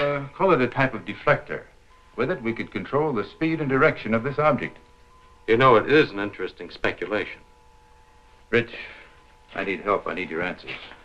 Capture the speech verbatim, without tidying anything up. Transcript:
uh, call it a type of deflector. With it, we could control the speed and direction of this object. You know, it is an interesting speculation. Rich, I need help. I need your answers.